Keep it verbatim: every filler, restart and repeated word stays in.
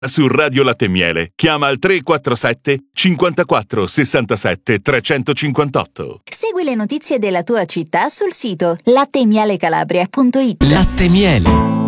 Su Radio Latte e Miele. Chiama al tre quattro sette cinquantaquattro sessantasette trecentocinquantotto. Segui le notizie della tua città sul sito latte e miele calabria punto it. Latte e Miele.